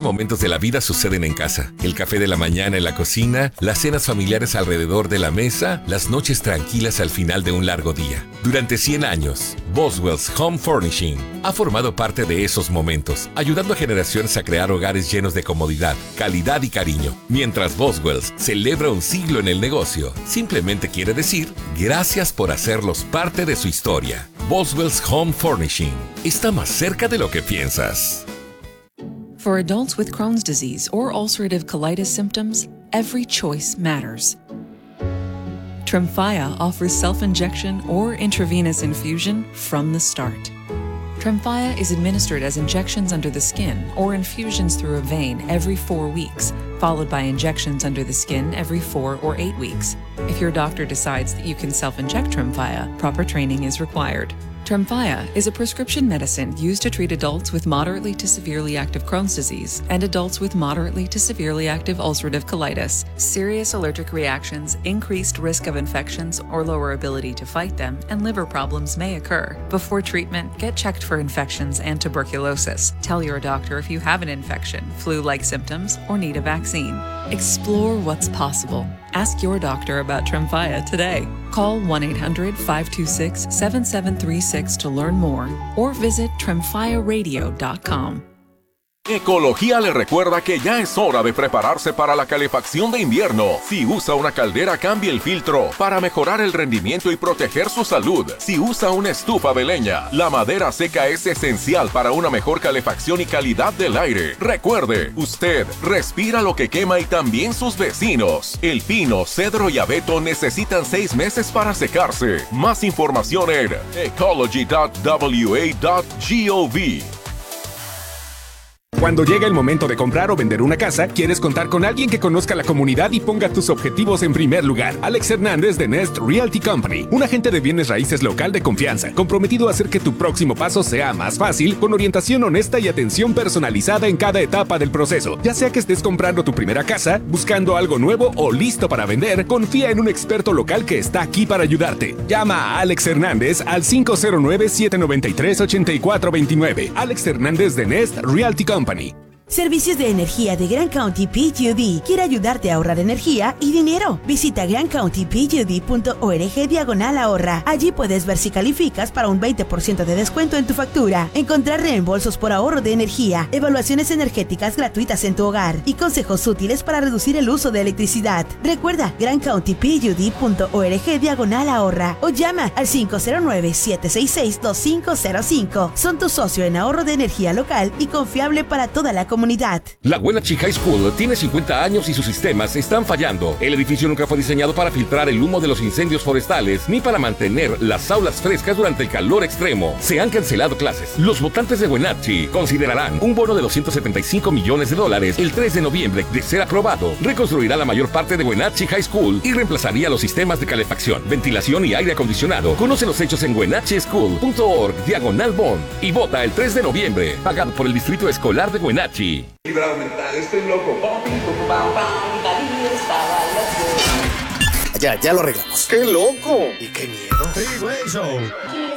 momentos de la vida suceden en casa. El café de la mañana en la cocina, las cenas familiares alrededor de la mesa, las noches tranquilas al final de un largo día. Durante 100 años, Boswell's Home Furnishing ha formado parte de esos momentos, ayudando a generaciones a crear hogares llenos de comodidad, calidad y cariño. Mientras Boswell's celebra un siglo en el negocio, simplemente quiere decir gracias por hacerlos parte de su historia. Boswell's Home Furnishing está más cerca de lo que piensas. For adults with Crohn's disease or ulcerative colitis symptoms, every choice matters. Tremfya offers self-injection or intravenous infusion from the start. Tremfya is administered as injections under the skin or infusions through a vein every 4 weeks, followed by injections under the skin every 4 or 8 weeks. If your doctor decides that you can self-inject Tremfya, proper training is required. Tremfya is a prescription medicine used to treat adults with moderately to severely active Crohn's disease and adults with moderately to severely active ulcerative colitis. Serious allergic reactions, increased risk of infections or lower ability to fight them, and liver problems may occur. Before treatment, get checked for infections and tuberculosis. Tell your doctor if you have an infection, flu-like symptoms, or need a vaccine. Explore what's possible. Ask your doctor about Tremfya today. Call 1-800-526-7736 to learn more or visit tremfyaradio.com. Ecología le recuerda que ya es hora de prepararse para la calefacción de invierno. Si usa una caldera, cambie el filtro para mejorar el rendimiento y proteger su salud. Si usa una estufa de leña, la madera seca es esencial para una mejor calefacción y calidad del aire. Recuerde, usted respira lo que quema y también sus vecinos. El pino, cedro y abeto necesitan 6 meses para secarse. Más información en ecology.wa.gov. Cuando llega el momento de comprar o vender una casa, quieres contar con alguien que conozca la comunidad y ponga tus objetivos en primer lugar. Alex Hernández de Nest Realty Company, un agente de bienes raíces local de confianza, comprometido a hacer que tu próximo paso sea más fácil, con orientación honesta y atención personalizada en cada etapa del proceso. Ya sea que estés comprando tu primera casa, buscando algo nuevo o listo para vender, confía en un experto local que está aquí para ayudarte. Llama a Alex Hernández al 509-793-8429. Alex Hernández de Nest Realty Company. Servicios de energía de Grand County PG&E quiere ayudarte a ahorrar energía y dinero. Visita grandcountypgd.org/ahorra. Allí puedes ver si calificas para un 20% de descuento en tu factura, encontrar reembolsos por ahorro de energía, evaluaciones energéticas gratuitas en tu hogar y consejos útiles para reducir el uso de electricidad. Recuerda grandcountypgd.org/ahorra o llama al 509-766-2505. Son tu socio en ahorro de energía local y confiable para toda la comunidad. La Wenatchee High School tiene 50 años y sus sistemas están fallando. El edificio nunca fue diseñado para filtrar el humo de los incendios forestales ni para mantener las aulas frescas durante el calor extremo. Se han cancelado clases. Los votantes de Wenatchee considerarán un bono de $275 millones el 3 de noviembre. De ser aprobado, reconstruirá la mayor parte de Wenatchee High School y reemplazaría los sistemas de calefacción, ventilación y aire acondicionado. Conoce los hechos en wenatcheeschool.org/bond y vota el 3 de noviembre. Pagado por el Distrito Escolar de Wenatchee. Librado mental, estoy loco. Ya lo arreglamos. ¡Qué loco! ¿Y qué miedo? Freeway Show.